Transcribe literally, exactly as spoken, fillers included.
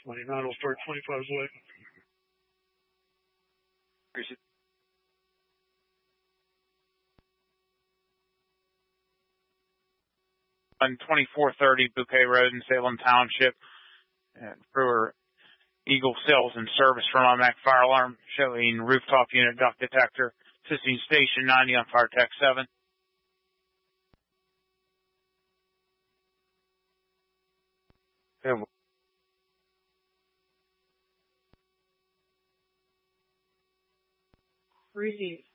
twenty-nine will start twenty-five away. Appreciate it. On twenty-four thirty Bouquet Road in Salem Township, and for Eagle Sales and Service from our Mac Fire Alarm showing rooftop unit duct detector, assisting Station ninety on Fire Tech seven. Yeah. Receive.